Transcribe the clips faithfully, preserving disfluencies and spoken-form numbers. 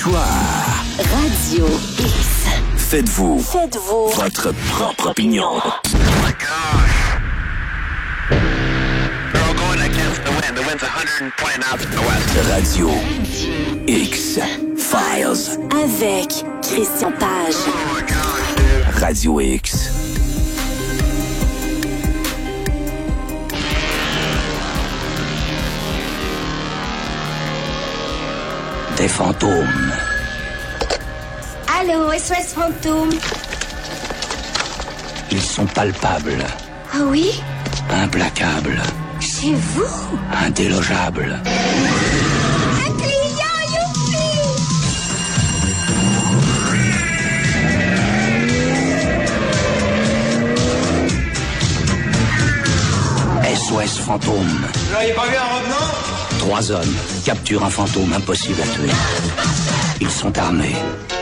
soir. Radio X. Faites-vous. Faites-vous. Votre propre opinion. Oh my gosh. They're all going against the wind. The wind's one hundred twenty knots in the west. Radio X Files. Avec Christian Page. Oh my gosh, dude. Radio X. Des fantômes. Allô, S O S Fantôme. Ils sont palpables, Ah oui? implacables, Chez vous? indélogeables. Un client, youpi! S O S fantôme. Vous l'avez pas vu en revenant? Trois hommes capturent un fantôme impossible à tuer. Ils sont armés.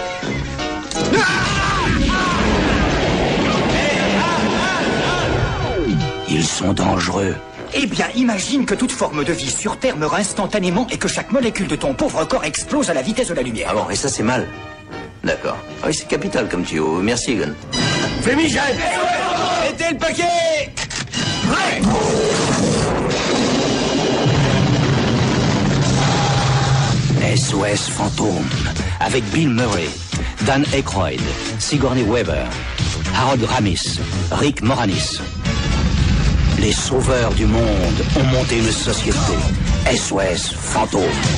Ils sont dangereux. Eh bien, imagine que toute forme de vie sur Terre meurt instantanément et que chaque molécule de ton pauvre corps explose à la vitesse de la lumière. Ah bon, et ça c'est mal. D'accord. Ah oui, c'est capital comme tuyau. Merci, Egon. Fumigène! Mettez le paquet! S O S fantôme. Avec Bill Murray, Dan Aykroyd, Sigourney Weaver, Harold Ramis, Rick Moranis. Les sauveurs du monde ont monté une société. S O S fantôme.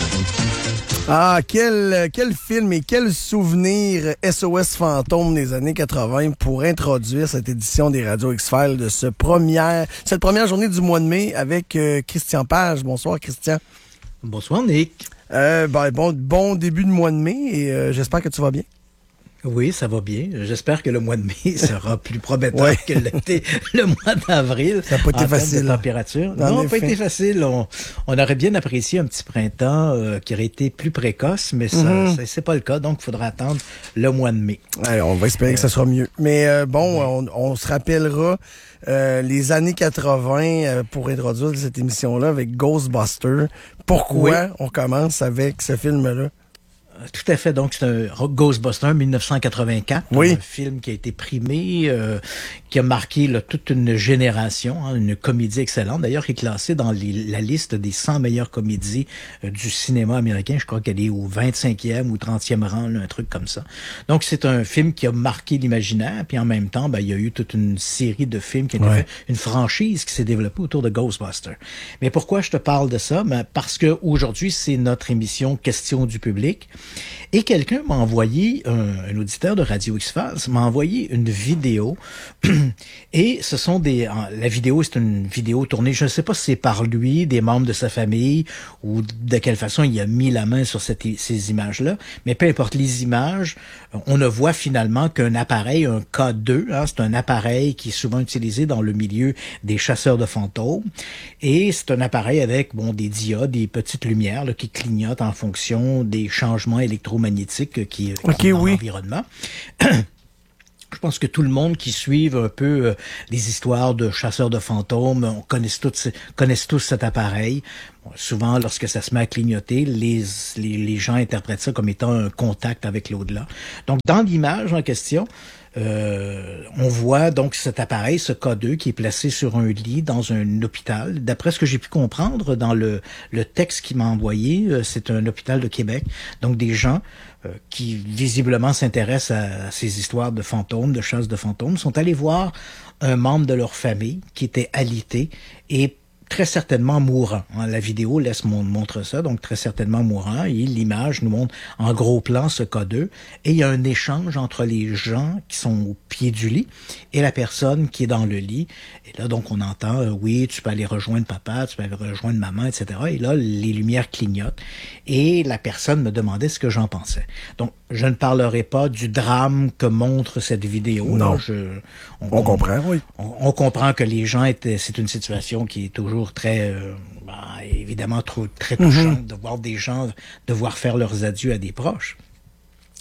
Ah, quel, quel film et quel souvenir S O S Fantôme des années quatre-vingt pour introduire cette édition des Radio X-Files de ce première, cette première journée du mois de mai avec euh, Christian Page. Bonsoir, Christian. Bonsoir, Nick. Euh, ben, bon, bon début de mois de mai et euh, j'espère que tu vas bien. Oui, ça va bien. J'espère que le mois de mai sera plus prometteur Ouais. que l'été, le mois d'avril. Ça n'a pas été en termes facile. de température. En Non, effet. pas été facile. On, on aurait bien apprécié un petit printemps euh, qui aurait été plus précoce, mais ça, Mhm. ça c'est pas le cas. Donc, il faudra attendre le mois de mai. Ouais, on va espérer que ça sera mieux. Mais euh, bon, on, on se rappellera euh, les années quatre-vingt euh, pour introduire cette émission-là avec Ghostbusters. Pourquoi Oui. on commence avec ce film-là? Tout à fait. Donc, c'est un Ghostbusters dix-neuf cent quatre-vingt-quatre. Oui. Un film qui a été primé, euh, qui a marqué là, toute une génération. Hein, une comédie excellente. D'ailleurs, qui est classée dans les, la liste des cent meilleures comédies euh, du cinéma américain. Je crois qu'elle est au vingt-cinquième ou trentième rang, là, un truc comme ça. Donc, c'est un film qui a marqué l'imaginaire. Puis en même temps, ben, il y a eu toute une série de films qui ont été Ouais. faits, une franchise qui s'est développée autour de Ghostbusters. Mais pourquoi je te parle de ça? Ben, parce que aujourd'hui, c'est notre émission Questions du public. Et quelqu'un m'a envoyé, un, un auditeur de Radio X-Files, m'a envoyé une vidéo. Et ce sont des... La vidéo, c'est une vidéo tournée, je ne sais pas si c'est par lui, des membres de sa famille, ou de quelle façon il a mis la main sur cette, ces images-là. Mais peu importe les images, on ne voit finalement qu'un appareil, un K deux, hein, c'est un appareil qui est souvent utilisé dans le milieu des chasseurs de fantômes. Et c'est un appareil avec bon des diodes, des petites lumières là, qui clignotent en fonction des changements électromagnétiques qui, Ok, qui sont dans oui. l'environnement. Je pense que tout le monde qui suit un peu euh, les histoires de chasseurs de fantômes, on connaît tous, connaissent tous cet appareil. Bon, souvent, lorsque ça se met à clignoter, les, les, les gens interprètent ça comme étant un contact avec l'au-delà. Donc, dans l'image en question, Euh, on voit donc cet appareil, ce K deux, qui est placé sur un lit dans un hôpital. D'après ce que j'ai pu comprendre dans le, le texte qu'il m'a envoyé, euh, c'est un hôpital de Québec. Donc des gens euh, qui visiblement s'intéressent à, à ces histoires de fantômes, de chasse de fantômes, sont allés voir un membre de leur famille qui était alité et très certainement mourant. La vidéo laisse montre ça, donc très certainement mourant. Et l'image nous montre en gros plan ce K deux. Et il y a un échange entre les gens qui sont au pied du lit et la personne qui est dans le lit. Et là, donc, on entend, euh, oui, tu peux aller rejoindre papa, tu peux aller rejoindre maman, et cetera. Et là, les lumières clignotent. Et la personne me demandait ce que j'en pensais. Donc, je ne parlerai pas du drame que montre cette vidéo. Non. Là, je, on, On comprend, oui. On, on comprend que les gens étaient, c'est une situation qui est toujours très, euh, bah, évidemment, trop, très touchante, mm-hmm. de voir des gens devoir faire leurs adieux à des proches.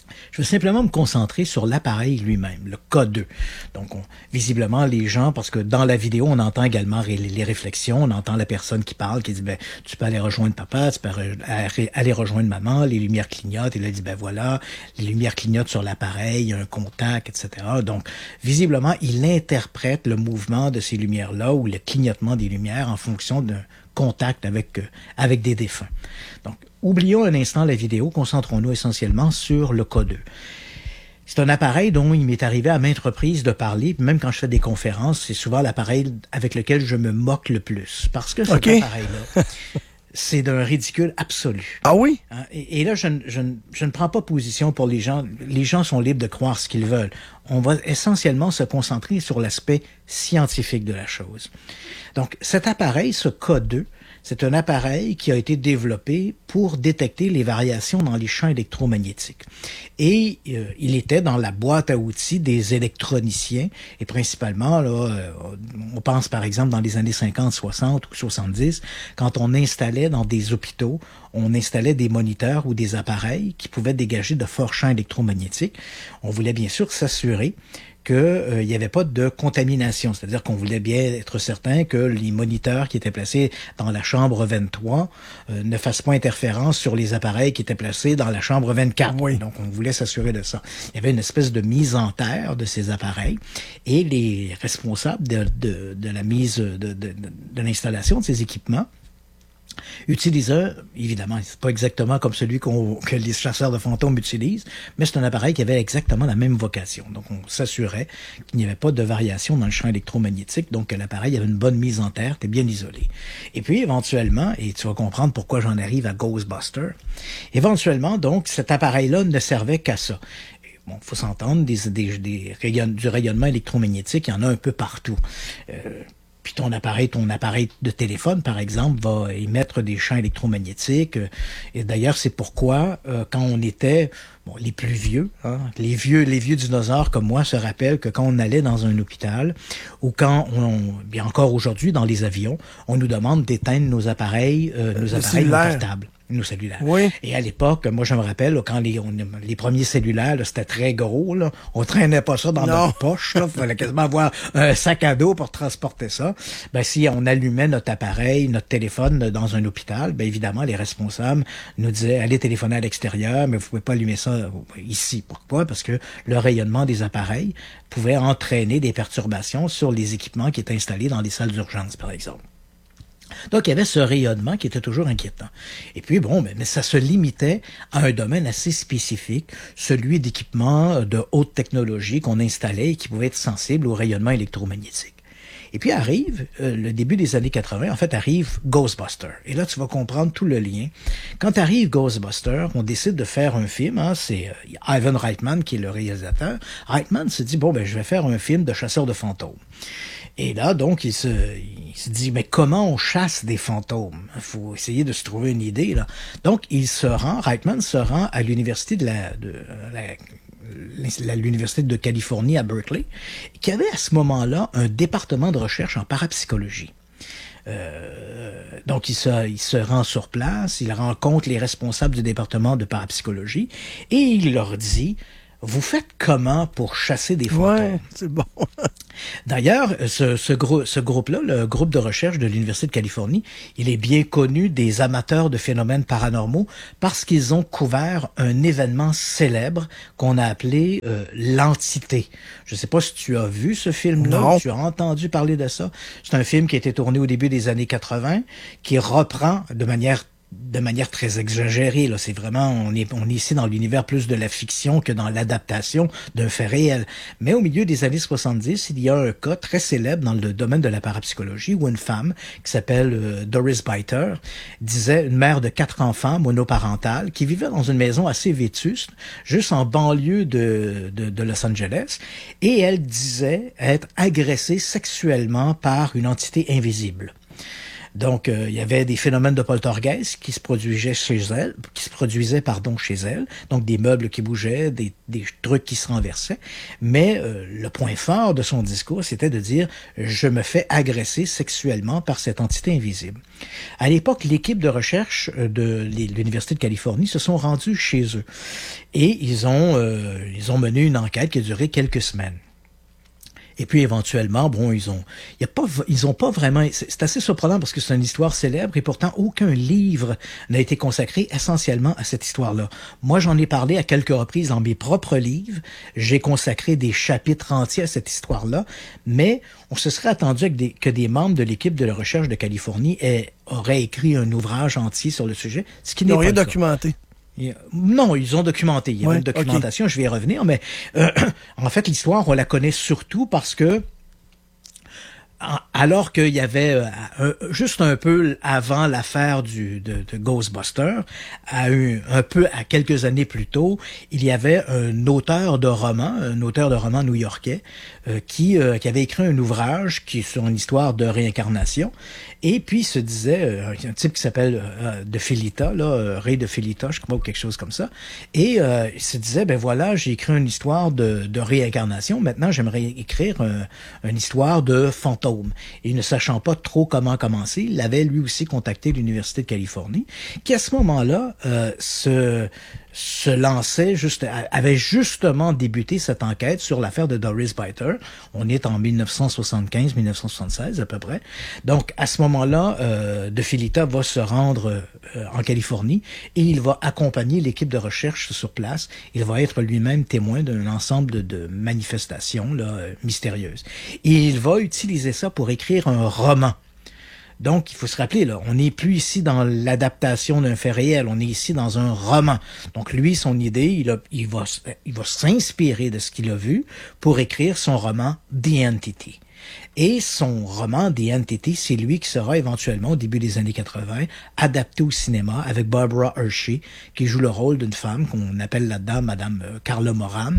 Je veux simplement me concentrer sur l'appareil lui-même, le K deux. Donc, on, visiblement, les gens, parce que dans la vidéo, on entend également les, les réflexions, on entend la personne qui parle, qui dit, ben, tu peux aller rejoindre papa, tu peux aller rejoindre maman, les lumières clignotent, et là, il dit, ben voilà, les lumières clignotent sur l'appareil, il y a un contact, et cetera. Donc, visiblement, il interprète le mouvement de ces lumières-là ou le clignotement des lumières en fonction d'un contact avec, euh, avec des défunts. Donc, oublions un instant la vidéo, concentrons-nous essentiellement sur le K deux. C'est un appareil dont il m'est arrivé à maintes reprises de parler, même quand je fais des conférences, c'est souvent l'appareil avec lequel je me moque le plus. Parce que cet okay. appareil-là, c'est d'un ridicule absolu. Ah oui? Et, et là, je, je, je ne prends pas position pour les gens. Les gens sont libres de croire ce qu'ils veulent. On va essentiellement se concentrer sur l'aspect scientifique de la chose. Donc, cet appareil, ce K deux, c'est un appareil qui a été développé pour détecter les variations dans les champs électromagnétiques. Et euh, il était dans la boîte à outils des électroniciens, et principalement, là, euh, on pense par exemple dans les années cinquante, soixante ou soixante-dix, quand on installait dans des hôpitaux, on installait des moniteurs ou des appareils qui pouvaient dégager de forts champs électromagnétiques. On voulait bien sûr s'assurer qu'il euh, n'y avait pas de contamination. C'est-à-dire qu'on voulait bien être certain que les moniteurs qui étaient placés dans la chambre vingt-trois euh, ne fassent pas interférence sur les appareils qui étaient placés dans la chambre vingt-quatre. Oui. Donc, on voulait s'assurer de ça. Il y avait une espèce de mise en terre de ces appareils et les responsables de, de, de la mise de, de, de, de l'installation de ces équipements utilisait, évidemment, c'est pas exactement comme celui qu'on, que les chasseurs de fantômes utilisent, mais c'est un appareil qui avait exactement la même vocation. Donc, on s'assurait qu'il n'y avait pas de variation dans le champ électromagnétique, donc que l'appareil avait une bonne mise en terre, était bien isolé. Et puis, éventuellement, et tu vas comprendre pourquoi j'en arrive à Ghostbusters, éventuellement, donc, cet appareil-là ne servait qu'à ça. Bon, faut s'entendre, des, des, des rayon, du rayonnement électromagnétique, il y en a un peu partout. Euh, Puis ton appareil, ton appareil de téléphone, par exemple, va émettre des champs électromagnétiques. Et d'ailleurs, c'est pourquoi, euh, quand on était, bon, les plus vieux, hein, les vieux, les vieux dinosaures comme moi se rappellent que quand on allait dans un hôpital, ou quand on, bien encore aujourd'hui dans les avions, on nous demande d'éteindre nos appareils, euh, nos appareils portables. Nos cellulaires. Oui. Et à l'époque, moi, je me rappelle, là, quand les, on, les premiers cellulaires, là, c'était très gros, là. On traînait pas ça dans non. notre poche, là. Il fallait quasiment avoir un sac à dos pour transporter ça. Ben, si on allumait notre appareil, notre téléphone dans un hôpital, ben, évidemment, les responsables nous disaient, allez téléphoner à l'extérieur, mais vous pouvez pas allumer ça ici. Pourquoi? Parce que le rayonnement des appareils pouvait entraîner des perturbations sur les équipements qui étaient installés dans les salles d'urgence, par exemple. Donc, il y avait ce rayonnement qui était toujours inquiétant. Et puis, bon, mais, mais ça se limitait à un domaine assez spécifique, celui d'équipements de haute technologie qu'on installait et qui pouvaient être sensibles au rayonnement électromagnétique. Et puis arrive, euh, le début des années quatre-vingts, en fait, arrive Ghostbusters. Et là, tu vas comprendre tout le lien. Quand arrive Ghostbusters, on décide de faire un film, hein, c'est euh, Ivan Reitman qui est le réalisateur. Reitman se dit, bon, ben, je vais faire un film de chasseur de fantômes. Et là, donc, il se, il se dit, mais comment on chasse des fantômes? Il faut essayer de se trouver une idée, là. Donc, il se rend, Reitman se rend à l'université de la, de la, l'université de Californie à Berkeley, qui avait à ce moment-là un département de recherche en parapsychologie. Euh, donc, il se, il se rend sur place, il rencontre les responsables du département de parapsychologie, et il leur dit, vous faites comment pour chasser des fantômes? Ouais, c'est bon. D'ailleurs, ce, ce, grou- ce groupe-là, le groupe de recherche de l'Université de Californie, il est bien connu des amateurs de phénomènes paranormaux parce qu'ils ont couvert un événement célèbre qu'on a appelé euh, l'Entité. Je ne sais pas si tu as vu ce film-là, non. Tu as entendu parler de ça. C'est un film qui a été tourné au début des années quatre-vingts, qui reprend de manière de manière très exagérée, là. C'est vraiment, on est, on est ici dans l'univers plus de la fiction que dans l'adaptation d'un fait réel. Mais au milieu des années soixante-dix, il y a un cas très célèbre dans le domaine de la parapsychologie où une femme qui s'appelle euh, Doris Biter disait, une mère de quatre enfants, monoparentale, qui vivait dans une maison assez vétuste, juste en banlieue de, de, de Los Angeles, et elle disait être agressée sexuellement par une entité invisible. Donc, euh, il y avait des phénomènes de poltergeist qui se produisaient chez elle, qui se produisaient, pardon, chez elle. Donc, des meubles qui bougeaient, des, des trucs qui se renversaient. Mais euh, le point fort de son discours, c'était de dire « Je me fais agresser sexuellement par cette entité invisible ». À l'époque, l'équipe de recherche de l'Université de Californie se sont rendus chez eux. Et ils ont, euh, ils ont mené une enquête qui a duré quelques semaines. Et puis éventuellement, bon, ils ont, il y a pas, ils ont pas vraiment. C'est assez surprenant parce que c'est une histoire célèbre et pourtant aucun livre n'a été consacré essentiellement à cette histoire-là. Moi, j'en ai parlé à quelques reprises dans mes propres livres. J'ai consacré des chapitres entiers à cette histoire-là, mais on se serait attendu que des, que des membres de l'équipe de la recherche de Californie aient, auraient écrit un ouvrage entier sur le sujet, ce qui n'est pas rien le cas. documenté. Non, ils ont documenté. Il y a ouais, une documentation, okay. Je vais y revenir, mais euh, en fait, l'histoire, on la connaît surtout parce que alors qu'il y avait euh, un, juste un peu avant l'affaire du de, de Ghostbusters, à un, un peu à quelques années plus tôt, il y avait un auteur de roman, un auteur de roman new-yorkais, euh, qui euh, qui avait écrit un ouvrage qui est sur une histoire de réincarnation. Et puis, il se disait, euh, un type qui s'appelle euh, de Filita, là, euh, Ray de Filita, je crois, ou quelque chose comme ça. Et euh, il se disait, ben voilà, j'ai écrit une histoire de, de réincarnation. Maintenant, j'aimerais écrire euh, une histoire de fantôme. Et ne sachant pas trop comment commencer, il avait lui aussi contacté l'Université de Californie, qui à ce moment-là euh, se... se lançait, juste, avait justement débuté cette enquête sur l'affaire de Doris Biter. On est en dix-neuf cent soixante-quinze dix-neuf cent soixante-seize à peu près. Donc, à ce moment-là, euh, De Filita va se rendre euh, en Californie et il va accompagner l'équipe de recherche sur place. Il va être lui-même témoin d'un ensemble de, de manifestations là, euh, mystérieuses. Et il va utiliser ça pour écrire un roman. Donc, il faut se rappeler, là, on n'est plus ici dans l'adaptation d'un fait réel, on est ici dans un roman. Donc, lui, son idée, il, a, il va, il va s'inspirer de ce qu'il a vu pour écrire son roman The Entity. Et son roman The Entity, c'est lui qui sera éventuellement, au début des années quatre-vingt, adapté au cinéma avec Barbara Hershey, qui joue le rôle d'une femme qu'on appelle là-dedans Madame Carla Moran.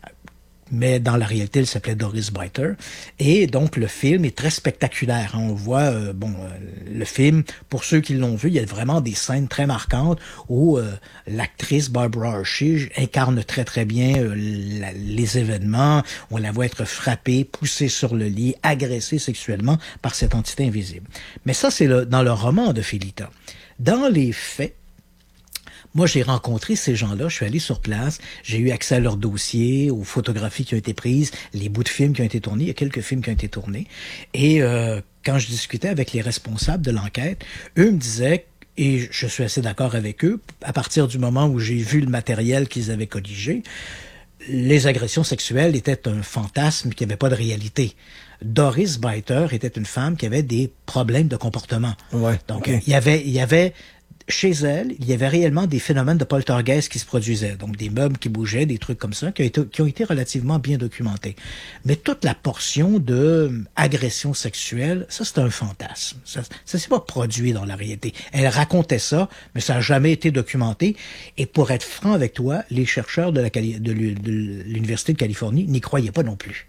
Mais dans la réalité, elle s'appelait Doris Biter. Et donc, le film est très spectaculaire. On voit, euh, bon, euh, le film, pour ceux qui l'ont vu, il y a vraiment des scènes très marquantes où euh, l'actrice Barbara Hershey incarne très, très bien euh, la, les événements. On la voit être frappée, poussée sur le lit, agressée sexuellement par cette entité invisible. Mais ça, c'est le, dans le roman de Filita. Dans les faits, moi, j'ai rencontré ces gens-là, je suis allé sur place, j'ai eu accès à leurs dossiers, aux photographies qui ont été prises, les bouts de films qui ont été tournés, il y a quelques films qui ont été tournés. Et euh, quand je discutais avec les responsables de l'enquête, eux me disaient, et je suis assez d'accord avec eux, à partir du moment où j'ai vu le matériel qu'ils avaient colligé, les agressions sexuelles étaient un fantasme qui n'avait pas de réalité. Doris Biter était une femme qui avait des problèmes de comportement. Ouais, Donc, okay. il y avait... Il y avait Chez elle, il y avait réellement des phénomènes de poltergeist qui se produisaient, donc des meubles qui bougeaient, des trucs comme ça, qui ont été, qui ont été relativement bien documentés. Mais toute la portion de agression sexuelle, ça c'est un fantasme. Ça, ça s'est pas produit dans la réalité. Elle racontait ça, mais ça n'a jamais été documenté. Et pour être franc avec toi, les chercheurs de, la, de l'Université de Californie n'y croyaient pas non plus.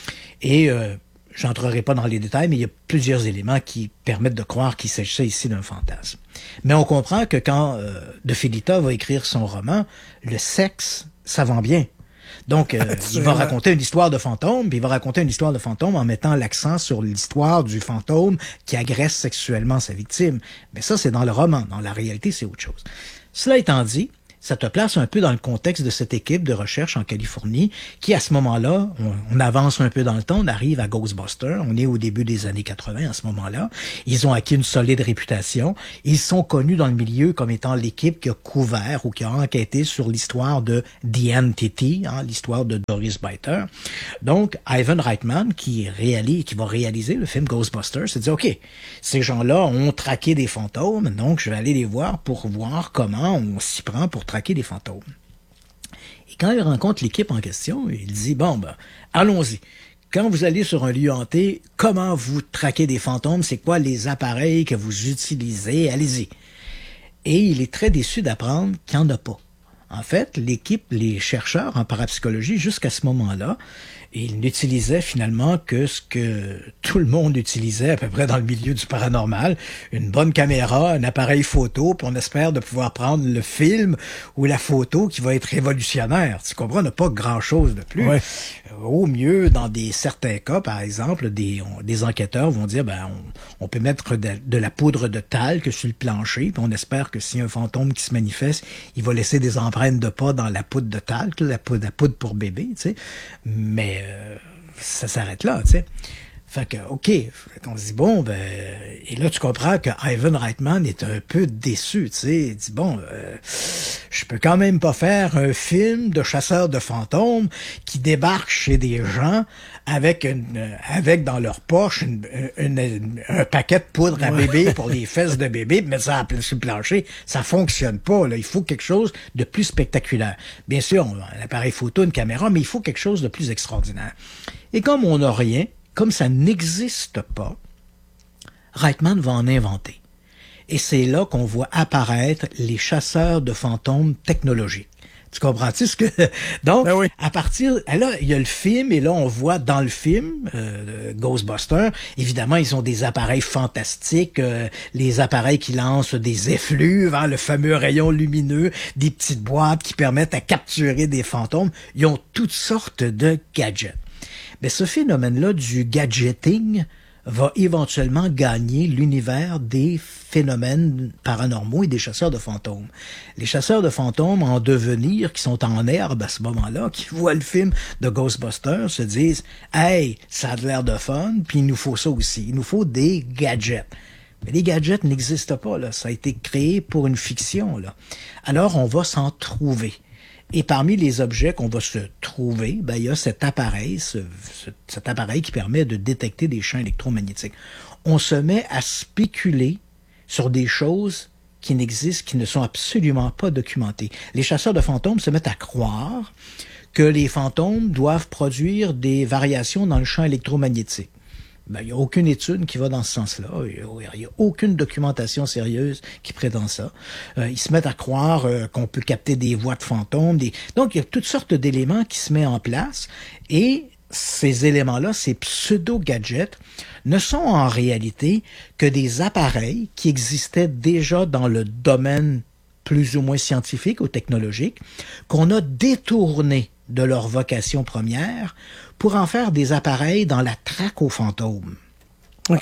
Et euh, j'entrerai pas dans les détails, mais il y a plusieurs éléments qui permettent de croire qu'il s'agissait ici d'un fantasme. Mais on comprend que quand euh, De Filita va écrire son roman, le sexe, ça vend bien. Donc, euh, il va raconter une histoire de fantôme, puis il va raconter une histoire de fantôme en mettant l'accent sur l'histoire du fantôme qui agresse sexuellement sa victime. Mais ça, c'est dans le roman. Dans la réalité, c'est autre chose. Cela étant dit, ça te place un peu dans le contexte de cette équipe de recherche en Californie qui, à ce moment-là, on, on avance un peu dans le temps, on arrive à Ghostbusters, on est au début des années quatre-vingt à ce moment-là. Ils ont acquis une solide réputation. Ils sont connus dans le milieu comme étant l'équipe qui a couvert ou qui a enquêté sur l'histoire de The Entity, hein, l'histoire de Doris Biter. Donc, Ivan Reitman, qui réalise, qui va réaliser le film Ghostbusters, se dit, OK, ces gens-là ont traqué des fantômes, donc je vais aller les voir pour voir comment on s'y prend pour traquer des fantômes. Et quand il rencontre l'équipe en question, il dit, bon, ben, allons-y. Quand vous allez sur un lieu hanté, comment vous traquez des fantômes? C'est quoi les appareils que vous utilisez? Allez-y. Et il est très déçu d'apprendre qu'il n'y en a pas. En fait, l'équipe, les chercheurs en parapsychologie, jusqu'à ce moment-là, ils n'utilisaient finalement que ce que tout le monde utilisait à peu près dans le milieu du paranormal, une bonne caméra, un appareil photo, puis on espère de pouvoir prendre le film ou la photo qui va être révolutionnaire. Tu comprends? On n'a pas grand-chose de plus. Ouais. Au mieux, dans des certains cas, par exemple, des, on, des enquêteurs vont dire, ben, on, on peut mettre de, de la poudre de talc sur le plancher, puis on espère que s'il y a un fantôme qui se manifeste, il va laisser des empreintes de pas dans la poudre de talc, la poudre, la poudre pour bébé, tu sais. Mais Euh, ça s'arrête là, tu sais. Fait que, OK, fait qu'on se dit, bon, ben, et là, tu comprends que Ivan Reitman est un peu déçu, tu sais. Il dit, bon, euh, je peux quand même pas faire un film de chasseurs de fantômes qui débarquent chez des gens avec une, avec dans leur poche une, une, une, un paquet de poudre à bébé pour les fesses de bébé, mettre ça sur le plancher. Ça fonctionne pas, là. Il faut quelque chose de plus spectaculaire. Bien sûr, on a un appareil photo, une caméra, mais il faut quelque chose de plus extraordinaire. Et comme on n'a rien, comme ça n'existe pas, Reitman va en inventer. Et c'est là qu'on voit apparaître les chasseurs de fantômes technologiques. Tu comprends-tu ce que... Donc, ben oui. à partir... Là, il y a le film, et là, on voit dans le film, euh, Ghostbusters, évidemment, ils ont des appareils fantastiques, euh, les appareils qui lancent des effluves, hein, le fameux rayon lumineux, des petites boîtes qui permettent à capturer des fantômes. Ils ont toutes sortes de gadgets. Mais ce phénomène-là du gadgeting va éventuellement gagner l'univers des phénomènes paranormaux et des chasseurs de fantômes. Les chasseurs de fantômes en devenir, qui sont en herbe à ce moment-là, qui voient le film de Ghostbusters, se disent « Hey, ça a l'air de fun, puis il nous faut ça aussi. Il nous faut des gadgets. » Mais les gadgets n'existent pas, là. Ça a été créé pour une fiction, là. Alors, on va s'en trouver. Et parmi les objets qu'on va se trouver, ben, il y a cet appareil, ce, ce, cet appareil qui permet de détecter des champs électromagnétiques. On se met à spéculer sur des choses qui n'existent, qui ne sont absolument pas documentées. Les chasseurs de fantômes se mettent à croire que les fantômes doivent produire des variations dans le champ électromagnétique. Ben, il n'y a aucune étude qui va dans ce sens-là. Il n'y a, a aucune documentation sérieuse qui prétend ça. Euh, ils se mettent à croire euh, qu'on peut capter des voix de fantômes. Des... Donc, il y a toutes sortes d'éléments qui se mettent en place. Et ces éléments-là, ces pseudo-gadgets, ne sont en réalité que des appareils qui existaient déjà dans le domaine plus ou moins scientifique ou technologique, qu'on a détournés de leur vocation première pour en faire des appareils dans la traque aux fantômes. OK.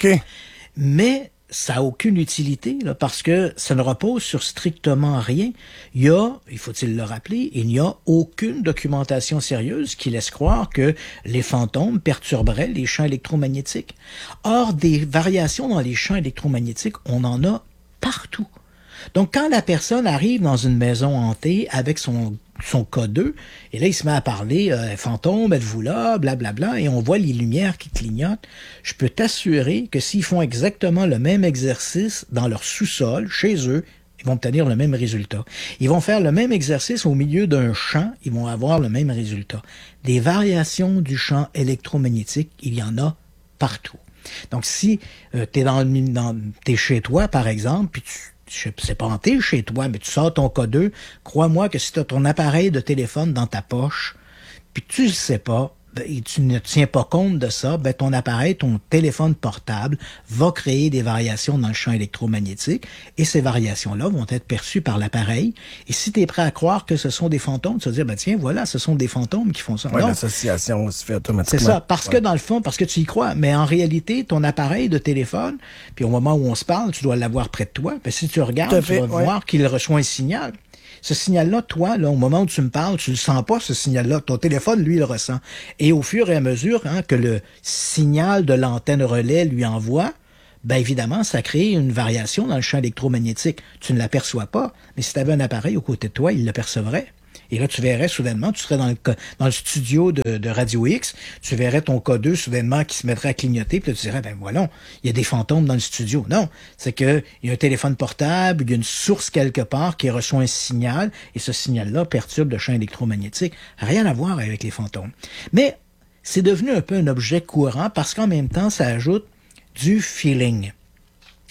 Mais ça n'a aucune utilité, là, parce que ça ne repose sur strictement rien. Il y a, il faut-il le rappeler, il n'y a aucune documentation sérieuse qui laisse croire que les fantômes perturberaient les champs électromagnétiques. Or, des variations dans les champs électromagnétiques, on en a partout. Donc, quand la personne arrive dans une maison hantée avec son son K deux, et là, il se met à parler, euh, fantôme, êtes-vous là, blablabla, et on voit les lumières qui clignotent. Je peux t'assurer que s'ils font exactement le même exercice dans leur sous-sol, chez eux, ils vont obtenir le même résultat. Ils vont faire le même exercice au milieu d'un champ, ils vont avoir le même résultat. Des variations du champ électromagnétique, il y en a partout. Donc, si euh, t'es dans, dans, t'es chez toi, par exemple, puis tu je sais pas hanté chez toi, mais tu sors ton K deux, crois-moi que si tu as ton appareil de téléphone dans ta poche, puis tu le sais pas, ben, et tu ne tiens pas compte de ça, ben ton appareil, ton téléphone portable va créer des variations dans le champ électromagnétique, et ces variations-là vont être perçues par l'appareil. Et si tu es prêt à croire que ce sont des fantômes, tu vas dire, ben tiens, voilà, ce sont des fantômes qui font ça. Oui, l'association se fait automatiquement. C'est ça, parce ouais. que dans le fond, parce que tu y crois, mais en réalité, ton appareil de téléphone, puis au moment où on se parle, tu dois l'avoir près de toi, ben si tu regardes, fait, tu vas ouais. voir qu'il reçoit un signal. Ce signal-là, toi, là, au moment où tu me parles, tu le sens pas, ce signal-là. Ton téléphone, lui, il le ressent. Et au fur et à mesure hein, que le signal de l'antenne relais lui envoie, ben évidemment, ça crée une variation dans le champ électromagnétique. Tu ne l'aperçois pas, mais si tu avais un appareil au côté de toi, il le percevrait. Et là, tu verrais soudainement, tu serais dans le, dans le studio de, de Radio X, tu verrais ton K deux soudainement qui se mettrait à clignoter, puis là, tu dirais, ben voilà, il y a des fantômes dans le studio. Non, c'est que il y a un téléphone portable, il y a une source quelque part qui reçoit un signal, et ce signal-là perturbe le champ électromagnétique. Rien à voir avec les fantômes. Mais c'est devenu un peu un objet courant, parce qu'en même temps, ça ajoute du feeling.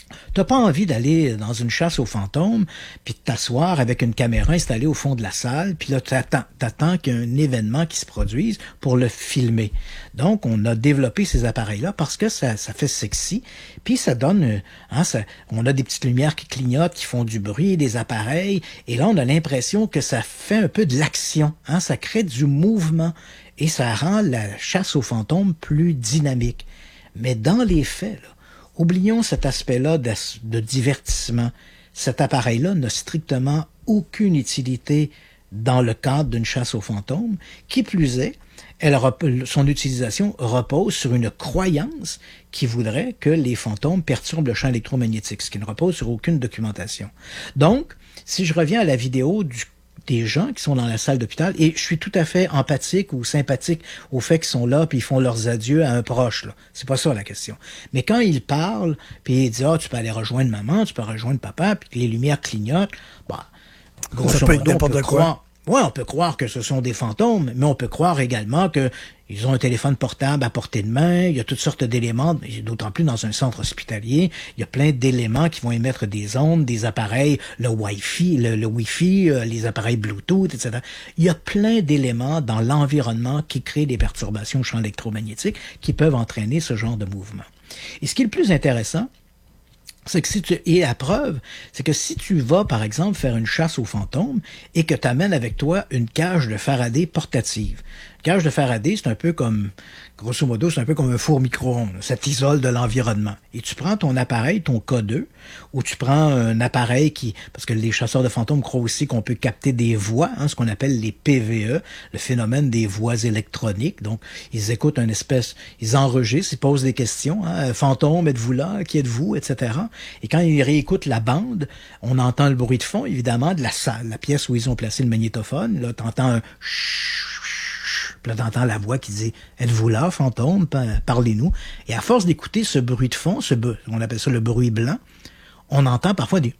T'as pas envie d'aller dans une chasse aux fantômes, puis de t'asseoir avec une caméra installée au fond de la salle, puis là, t'attends, t'attends qu'il y ait un événement qui se produise pour le filmer. Donc, on a développé ces appareils-là parce que ça, ça fait sexy, puis ça donne, hein, ça, on a des petites lumières qui clignotent, qui font du bruit, des appareils, et là, on a l'impression que ça fait un peu de l'action, hein, ça crée du mouvement, et ça rend la chasse aux fantômes plus dynamique. Mais dans les faits, là, oublions cet aspect-là de, de divertissement. Cet appareil-là n'a strictement aucune utilité dans le cadre d'une chasse aux fantômes. Qui plus est, elle, son utilisation repose sur une croyance qui voudrait que les fantômes perturbent le champ électromagnétique, ce qui ne repose sur aucune documentation. Donc, si je reviens à la vidéo du des gens qui sont dans la salle d'hôpital, et je suis tout à fait empathique ou sympathique au fait qu'ils sont là puis ils font leurs adieux à un proche, là. C'est pas ça la question. Mais quand ils parlent, puis ils disent « Ah, tu peux aller rejoindre maman, tu peux rejoindre papa », puis que les lumières clignotent, bah, grosso ça peut modo, être n'importe on peut quoi. croire... Ouais, on peut croire que ce sont des fantômes, mais on peut croire également que ils ont un téléphone portable à portée de main, il y a toutes sortes d'éléments, d'autant plus dans un centre hospitalier, il y a plein d'éléments qui vont émettre des ondes, des appareils, le Wi-Fi, le, le Wi-Fi, euh, les appareils Bluetooth, et cetera. Il y a plein d'éléments dans l'environnement qui créent des perturbations au champ électromagnétique qui peuvent entraîner ce genre de mouvement. Et ce qui est le plus intéressant, c'est que si tu, et la preuve, c'est que si tu vas, par exemple, faire une chasse aux fantômes et que tu amènes avec toi une cage de Faraday portative. Une cage de Faraday, c'est un peu comme, grosso modo, c'est un peu comme un four micro-ondes. Ça t'isole de l'environnement. Et tu prends ton appareil, ton K deux, ou tu prends un appareil qui, parce que les chasseurs de fantômes croient aussi qu'on peut capter des voix, hein, ce qu'on appelle les P V E, le phénomène des voix électroniques. Donc, ils écoutent une espèce, ils enregistrent, ils posent des questions, hein, fantôme, êtes-vous là, qui êtes-vous, et cetera. Et quand ils réécoutent la bande, on entend le bruit de fond, évidemment, de la salle, la pièce où ils ont placé le magnétophone. Là, t'entends un Puis là, t'entends la voix qui dit « Êtes-vous là, fantôme? Parlez-nous. » Et à force d'écouter ce bruit de fond, ce on appelle ça le bruit blanc, on entend parfois des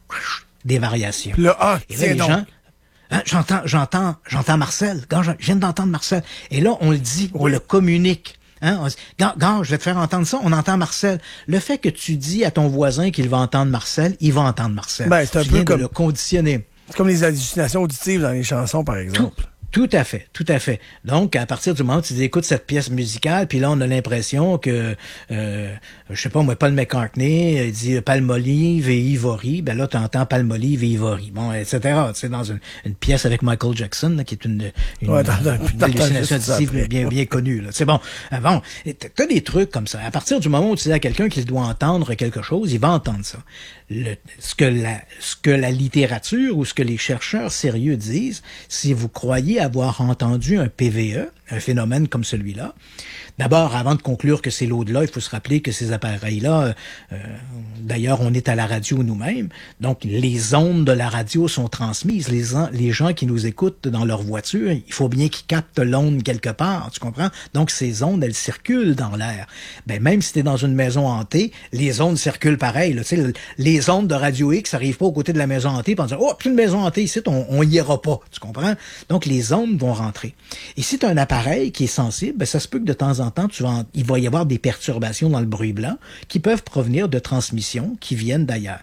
des variations. Le A, et là, les donc. gens, hein, j'entends, j'entends, j'entends Marcel. Quand je, je viens d'entendre Marcel. Et là, on le dit, on le communique. Hein, on dit, gars, gars, je vais te faire entendre ça, on entend Marcel. Le fait que tu dis à ton voisin qu'il va entendre Marcel, il va entendre Marcel. Ben, c'est un tu peu viens comme de le conditionner. C'est comme les hallucinations auditives dans les chansons, par exemple. Tout. Tout à fait, tout à fait. Donc, à partir du moment où tu écoutes cette pièce musicale, puis là, on a l'impression que, euh, je sais pas, moi, Paul McCartney, il dit Palmolive et Ivory, ben là, tu entends Palmolive et Ivory, bon, et cetera. Tu sais, dans une, une pièce avec Michael Jackson, là, qui est une, une, ouais, dans, dans, une dans, hallucination dans, auditive bien, bien connue, là. C'est bon. Bon, t'as des trucs comme ça. À partir du moment où tu dis à quelqu'un qu'il doit entendre quelque chose, il va entendre ça. Le, ce que la, ce que la littérature ou ce que les chercheurs sérieux disent, si vous croyez avoir entendu un P V E, un phénomène comme celui-là, d'abord, avant de conclure que c'est l'au-delà, il faut se rappeler que ces appareils-là, euh, d'ailleurs, on est à la radio nous-mêmes, donc les ondes de la radio sont transmises. Les, les gens qui nous écoutent dans leur voiture, il faut bien qu'ils captent l'onde quelque part, tu comprends? Donc, ces ondes, elles circulent dans l'air. Ben, même si t'es dans une maison hantée, les ondes circulent pareil. Tu sais, les ondes de Radio X n'arrivent pas aux côtés de la maison hantée, puis on dit « Oh, plus de maison hantée ici, on, on y ira pas. » Tu comprends? Donc, les ondes vont rentrer. Et si tu as un appareil qui est sensible, ben, ça se peut que de temps en temps, tu vas en, il va y avoir des perturbations dans le bruit blanc qui peuvent provenir de transmissions qui viennent d'ailleurs.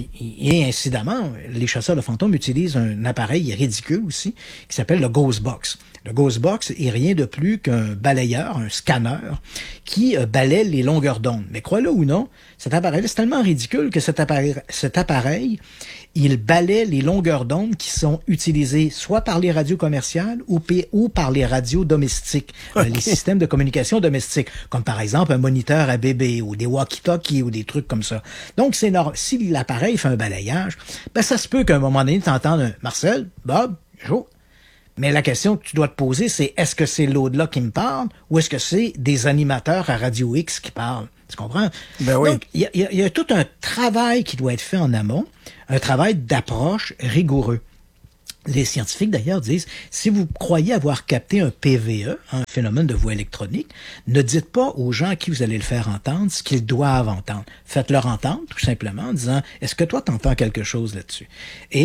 Et incidemment, les chasseurs de fantômes utilisent un appareil ridicule aussi qui s'appelle le Ghost Box. Le Ghost Box est rien de plus qu'un balayeur, un scanner qui euh, balaie les longueurs d'onde. Mais crois-le ou non, cet appareil, c'est tellement ridicule que cet appareil, cet appareil, il balaie les longueurs d'onde qui sont utilisées soit par les radios commerciales ou, ou par les radios domestiques, okay. euh, les systèmes de communication domestiques, comme par exemple un moniteur à bébé ou des walkie-talkies ou des trucs comme ça. Donc, c'est normal. Si l'appareil fait un balayage, ben ça se peut qu'à un moment donné, tu entends un Marcel, Bob, Joe. Mais la question que tu dois te poser, c'est est-ce que c'est l'au-delà qui me parle ou est-ce que c'est des animateurs à Radio X qui parlent? Tu comprends? Ben oui. Donc, il y, y, y a tout un travail qui doit être fait en amont, un travail d'approche rigoureux. Les scientifiques, d'ailleurs, disent, si vous croyez avoir capté un P V E, un phénomène de voix électronique, ne dites pas aux gens à qui vous allez le faire entendre ce qu'ils doivent entendre. Faites-leur entendre, tout simplement, en disant, est-ce que toi, tu entends quelque chose là-dessus? Et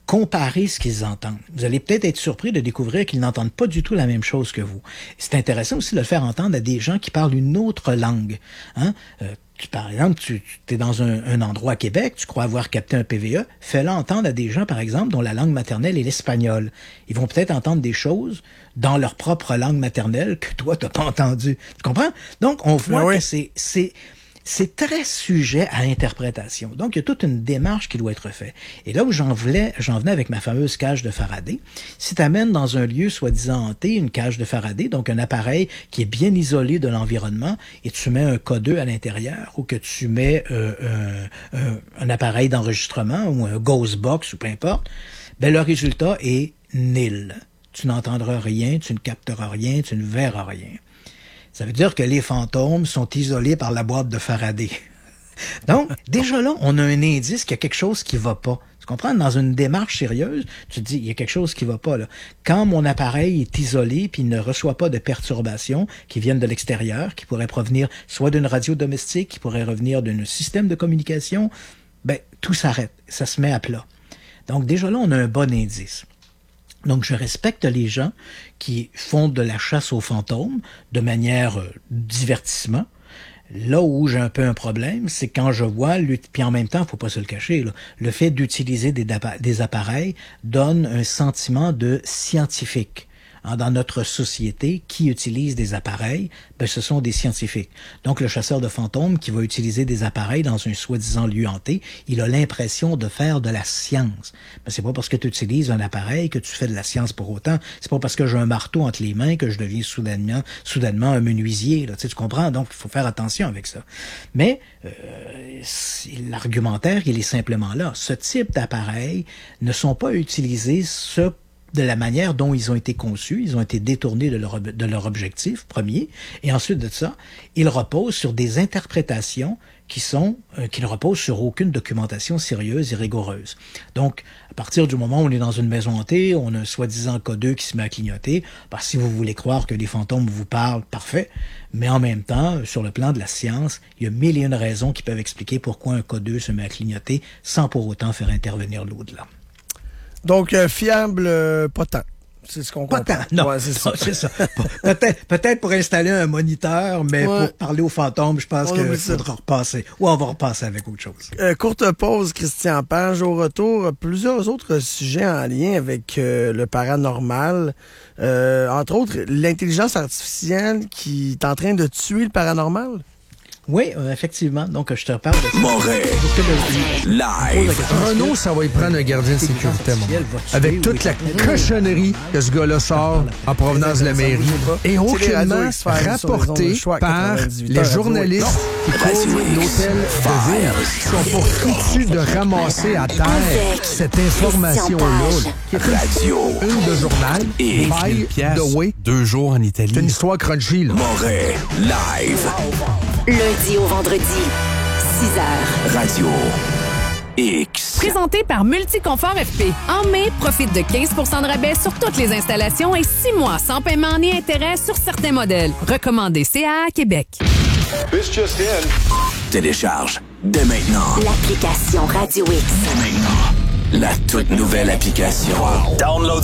comparer ce qu'ils entendent. Vous allez peut-être être surpris de découvrir qu'ils n'entendent pas du tout la même chose que vous. C'est intéressant aussi de le faire entendre à des gens qui parlent une autre langue. Hein? Euh, tu, par exemple, tu, tu es dans un, un endroit à Québec, tu crois avoir capté un P V E, fais-le entendre à des gens, par exemple, dont la langue maternelle est l'espagnol. Ils vont peut-être entendre des choses dans leur propre langue maternelle que toi, tu n'as pas entendu. Tu comprends? Donc, on voit oui. que c'est... c'est C'est très sujet à interprétation. Donc, il y a toute une démarche qui doit être faite. Et là où j'en venais, j'en venais avec ma fameuse cage de Faraday, si tu amènes dans un lieu soi-disant hanté une cage de Faraday, donc un appareil qui est bien isolé de l'environnement, et tu mets un K deux à l'intérieur, ou que tu mets euh, un, un, un appareil d'enregistrement, ou un ghost box, ou peu importe, ben le résultat est nil. Tu n'entendras rien, tu ne capteras rien, tu ne verras rien. Ça veut dire que les fantômes sont isolés par la boîte de Faraday. Donc, déjà là, on a un indice qu'il y a quelque chose qui va pas. Tu comprends? Dans une démarche sérieuse, tu te dis, il y a quelque chose qui va pas, là. Quand mon appareil est isolé puis il ne reçoit pas de perturbations qui viennent de l'extérieur, qui pourraient provenir soit d'une radio domestique, qui pourraient revenir d'un système de communication, ben, tout s'arrête. Ça se met à plat. Donc, déjà là, on a un bon indice. Donc, je respecte les gens qui font de la chasse aux fantômes de manière euh, divertissement. Là où j'ai un peu un problème, c'est quand je vois, puis en même temps, faut pas se le cacher, là, le fait d'utiliser des, des appareils donne un sentiment de scientifique. Dans notre société, qui utilise des appareils, ben, ce sont des scientifiques. Donc, le chasseur de fantômes qui va utiliser des appareils dans un soi-disant lieu hanté, il a l'impression de faire de la science. Ben, c'est pas parce que tu utilises un appareil que tu fais de la science pour autant. C'est pas parce que j'ai un marteau entre les mains que je deviens soudainement, soudainement un menuisier. Là. Tu sais, tu comprends? Donc, il faut faire attention avec ça. Mais euh, l'argumentaire, il est simplement là. Ce type d'appareils ne sont pas utilisés ce de la manière dont ils ont été conçus, ils ont été détournés de leur, de leur objectif premier, et ensuite de ça, ils reposent sur des interprétations qui sont euh, qui ne reposent sur aucune documentation sérieuse et rigoureuse. Donc, à partir du moment où on est dans une maison hantée, on a un soi-disant K deux qui se met à clignoter, parce que si vous voulez croire que les fantômes vous parlent, parfait, mais en même temps, sur le plan de la science, il y a mille et une raisons qui peuvent expliquer pourquoi un K deux se met à clignoter sans pour autant faire intervenir l'au-delà. Donc, euh, fiable, euh, pas tant. C'est ce qu'on pas comprend. Tant, non, ouais, c'est ça. Non, c'est ça. peut-être, peut-être pour installer un moniteur, mais ouais. Pour parler aux fantômes, je pense qu'il faudra repasser. Ou on va repasser avec autre chose. Euh, courte pause, Christian Page. Au retour, plusieurs autres sujets en lien avec euh, le paranormal. Euh, entre autres, l'intelligence artificielle qui est en train de tuer le paranormal. Oui, euh, effectivement. Donc, je te reparle de ça. Moret, live. Renaud, ça va y prendre un gardien de sécurité, mon. Avec toute la cochonnerie que ce gars-là sort en provenance de la mairie. Et aucunement rapporté par les journalistes qui couvrent l'hôtel de ville. Ils sont pour foutus de ramasser à terre cette information-là. Qui est une de journal. Et by the way. Deux jours en Italie. C'est une histoire crunchy, là. Moret, live. Lundi au vendredi, six heures. Radio X. Présenté par Multiconfort F P. En mai, profite de quinze pour cent de rabais sur toutes les installations et six mois sans paiement ni intérêt sur certains modèles. Recommandé C A A Québec. This just in. Télécharge dès maintenant l'application Radio X. Dès maintenant, la toute nouvelle application. Download